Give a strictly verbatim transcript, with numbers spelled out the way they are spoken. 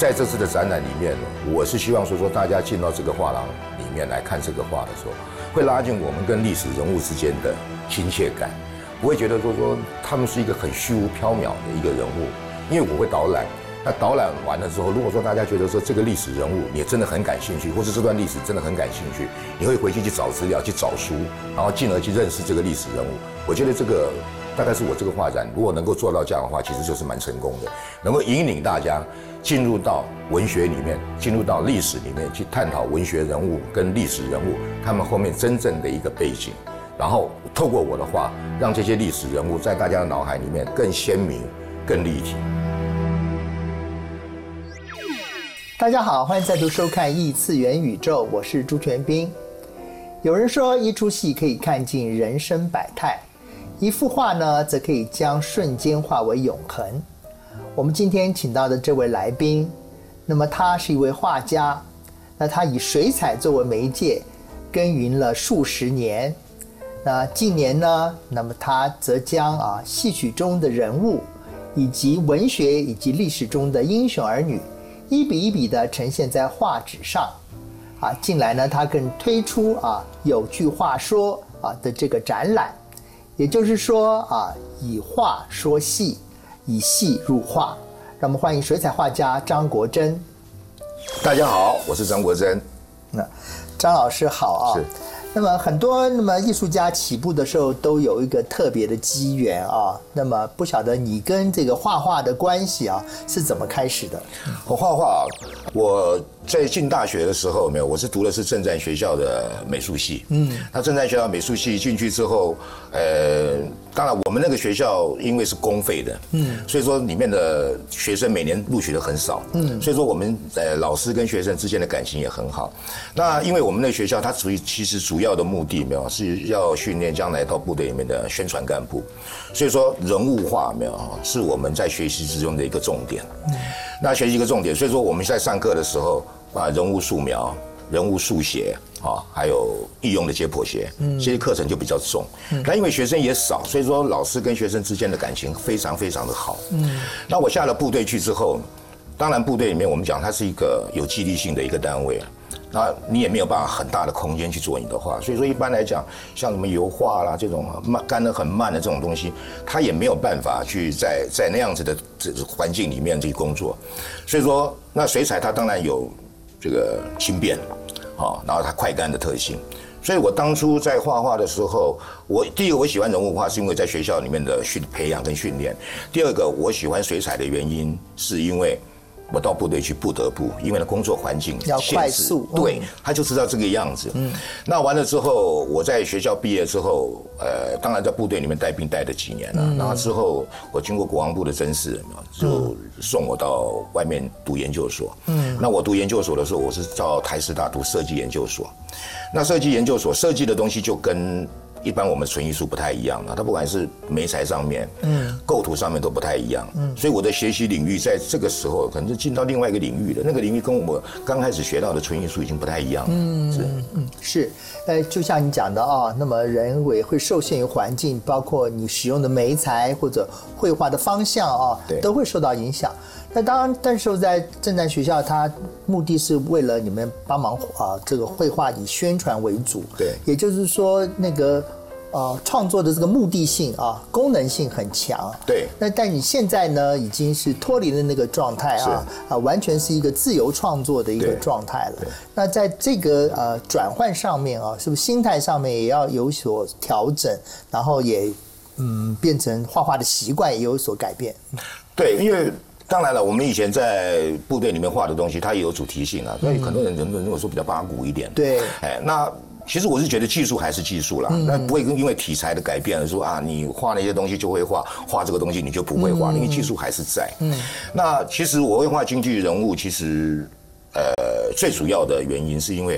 在这次的展览里面，我是希望说说大家进到这个画廊里面来看这个画的时候，会拉近我们跟历史人物之间的亲切感，不会觉得说说他们是一个很虚无缥缈的一个人物。因为我会导览，那导览完了之后，如果说大家觉得说这个历史人物你真的很感兴趣，或是这段历史真的很感兴趣，你会回去去找资料、去找书，然后进而去认识这个历史人物。我觉得这个大概是我这个画展如果能够做到这样的话，其实就是蛮成功的，能够引领大家进入到文学里面，进入到历史里面去探讨文学人物跟历史人物他们后面真正的一个背景，然后透过我的画，让这些历史人物在大家的脑海里面更鲜明、更立体。 大家好，欢迎再度收看《异次元宇宙》，我是朱全斌。有人说，一出戏可以看尽人生百态，一幅画呢，则可以将瞬间化为永恒。我们今天请到的这位来宾，那么他是一位画家，那他以水彩作为媒介，耕耘了数十年。那近年呢，那么他则将啊戏曲中的人物，以及文学以及历史中的英雄儿女，一笔一笔的呈现在画纸上。啊，近来呢，他更推出啊有句话说啊的这个展览，也就是说啊以画说戏，以戏入画。让我们欢迎水彩画家张国珍。 大家好，我是张国珍。 那张老师好啊。是。那么很多那么艺术家起步的时候都有一个特别的机缘啊，那么不晓得你跟这个画画的关系啊是怎么开始的？ 我画画，我在进大学的时候没有，我是读的是政战学校的美术系。嗯，那政战学校美术系进去之后，呃，当然我们那个学校因为是公费的，嗯，所以说里面的学生每年录取的很少，嗯，所以说我们呃老师跟学生之间的感情也很好。那因为我们那个学校它属于其实主要要的目的没有是要训练将来到部队里面的宣传干部，所以说人物画没有是我们在学习之中的一个重点。嗯，那学习一个重点，所以说我们在上课的时候把人物素描、人物速写啊，还有易用的解剖学，嗯，这些课程就比较重。嗯，那因为学生也少，所以说老师跟学生之间的感情非常非常的好。嗯，那我下了部队去之后，当然部队里面我们讲它是一个有纪律性的一个单位。那你也没有办法很大的空间去做你的画，所以说一般来讲，像什么油画啦这种慢干得很慢的这种东西，它也没有办法去在在那样子的这环境里面去工作。所以说，那水彩它当然有这个轻便，啊，然后它快干的特性。所以我当初在画画的时候，我第一个我喜欢人物画，是因为在学校里面的训培养跟训练；第二个我喜欢水彩的原因，是因为我到部队去不得不，因为呢工作环境要快速， 对，他就知道这个样子。嗯，那完了之后，我在学校毕业之后，呃，当然在部队里面带兵带了几年了。嗯，然后之后我经过国防部的甄试，就送我到外面读研究所。嗯，那我读研究所的时候，我是到台师大读设计研究所。那设计研究所设计的东西就跟一般我们纯艺术不太一样了，它不管是媒材上面，嗯，构图上面都不太一样，嗯，所以我的学习领域在这个时候可能就进到另外一个领域了，那个领域跟我刚开始学到的纯艺术已经不太一样了，嗯，是， 嗯，是，呃，就像你讲的啊，那么人为会受限于环境，包括你使用的媒材或者绘画的方向啊，都会受到影响。那当然，但是在政战学校，它目的是为了你们帮忙啊，这个绘画以宣传为主。 对， 也就是说，那个呃创作的这个目的性啊，功能性很强。 对。 那但你现在呢，已经是脱离了那个状态啊，啊，完全是一个自由创作的一个状态了。那在这个呃转换上面啊，是不是心态上面也要有所调整，然后也嗯变成画画的习惯也有所改变？ 对，因为。当然了，我们以前在部队里面画的东西，它也有主题性啊，所以很多人人认为说比较八股一点。 对， 哎，那其实我是觉得技术还是技术啦，那、嗯、不会因为题材的改变而说啊，你画那些东西就会画，画这个东西你就不会画，嗯、因为技术还是在。嗯，那其实我会画京剧人物，其实呃最主要的原因是因为